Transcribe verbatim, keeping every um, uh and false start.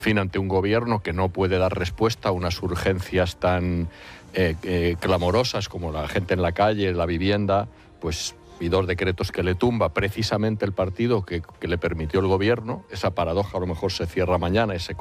fin, ante un gobierno que no puede dar respuesta a unas urgencias tan eh, eh, clamorosas como la gente en la calle, la vivienda, pues y dos decretos que le tumba precisamente el partido que, que le permitió el gobierno. Esa paradoja a lo mejor se cierra mañana, ese